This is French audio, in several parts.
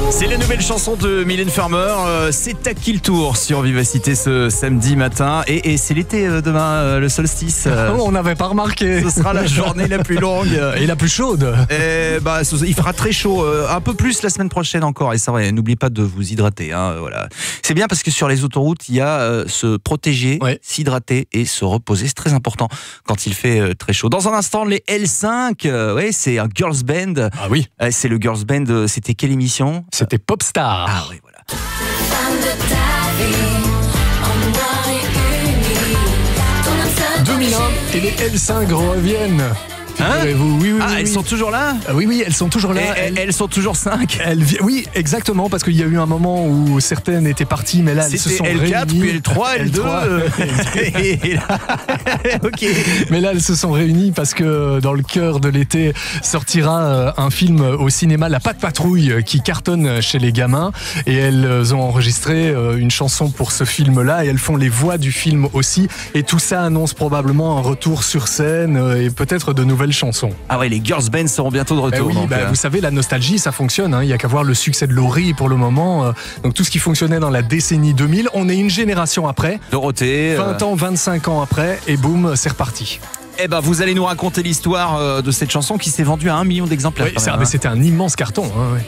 C'est la nouvelle chanson de Mylène Farmer, c'est à qui le tour sur Vivacité ce samedi matin et c'est l'été demain, le solstice. On n'avait pas remarqué. Ce sera la journée la plus longue. Et la plus chaude. Il fera très chaud, un peu plus la semaine prochaine encore. Et c'est vrai, n'oubliez pas de vous hydrater. Voilà. C'est bien parce que sur les autoroutes, il y a se protéger, s'hydrater et se reposer. C'est très important quand il fait très chaud. Dans un instant, les L5, c'est un girls band. Ah oui. C'est le girls band, c'était quelle émission ? C'était Popstar. Ah oui, voilà. « 2001 et les L5 reviennent. Oui, elles sont toujours là ? Oui, elles sont toujours là. Elles sont toujours 5 ? Oui, exactement, parce qu'il y a eu un moment où certaines étaient parties, mais là, elles se sont réunies. L4, puis L3, L2. Ok. Mais là, elles se sont réunies parce que dans le cœur de l'été sortira un film au cinéma, La Patte Patrouille, qui cartonne chez les gamins. Et elles ont enregistré une chanson pour ce film-là, et elles font les voix du film aussi. Et tout ça annonce probablement un retour sur scène et peut-être de nouvelles chansons. Ah ouais, les girls bands seront bientôt de retour. Vous savez, la nostalgie, ça fonctionne. Il n'y a qu'à voir le succès de Laurie pour le moment. Donc tout ce qui fonctionnait dans la décennie 2000, on est une génération après. Dorothée. 20 ans, 25 ans après, et boum, c'est reparti. Vous allez nous raconter l'histoire de cette chanson qui s'est vendue à 1 million d'exemplaires. Oui, c'était un immense carton.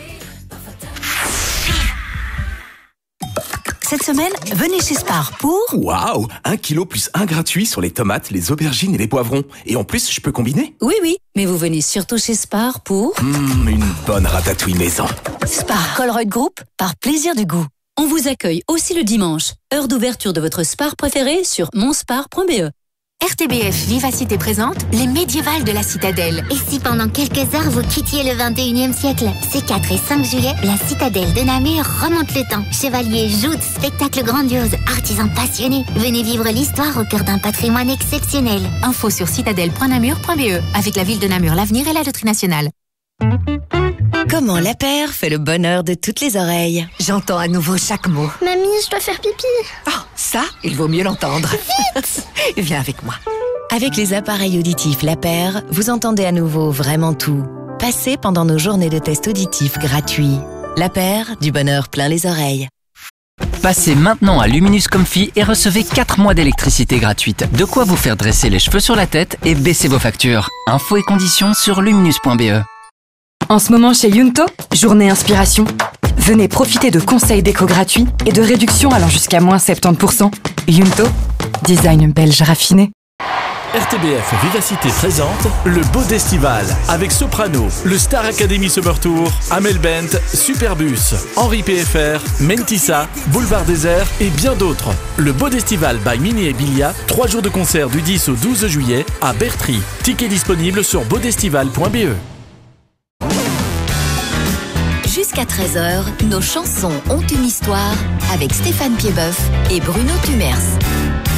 Cette semaine, venez chez Spar pour... Waouh, 1 kilo plus 1 gratuit sur les tomates, les aubergines et les poivrons. Et en plus, je peux combiner ? Oui, mais vous venez surtout chez Spar pour... Une bonne ratatouille maison. Spar Colruyt Group, par plaisir du goût. On vous accueille aussi le dimanche, heure d'ouverture de votre Spar préféré sur monspar.be. RTBF Vivacité présente les médiévales de la Citadelle. Et si pendant quelques heures vous quittiez le 21e siècle ? Ces 4 et 5 juillet, la Citadelle de Namur remonte le temps. Chevaliers, joutes, spectacles grandioses, artisans passionnés. Venez vivre l'histoire au cœur d'un patrimoine exceptionnel. Info sur citadelle.namur.be. Avec la ville de Namur, l'avenir et la loterie nationale. Comment La Paire fait le bonheur de toutes les oreilles. J'entends à nouveau chaque mot. Mamie, je dois faire pipi. Oh, ça, il vaut mieux l'entendre. Vite. Viens avec moi. Avec les appareils auditifs La Paire, vous entendez à nouveau vraiment tout. Passez pendant nos journées de tests auditifs gratuits. La Paire, du bonheur plein les oreilles. Passez maintenant à Luminus Comfy et recevez 4 mois d'électricité gratuite. De quoi vous faire dresser les cheveux sur la tête et baisser vos factures. Infos et conditions sur luminus.be. En ce moment chez Yunto, journée inspiration. Venez profiter de conseils déco gratuits et de réductions allant jusqu'à moins 70%. Yunto, design belge raffiné. RTBF Vivacité présente le Bodestival avec Soprano, le Star Academy Summer Tour, Amel Bent, Superbus, Henri PFR, Mentissa, Boulevard Désert et bien d'autres. Le Bodestival by Mini et Bilia, 3 jours de concert du 10 au 12 juillet à Bertry. Tickets disponibles sur bodestival.be. Jusqu'à 13h, nos chansons ont une histoire avec Stéphane Piedboeuf et Bruno Tumers.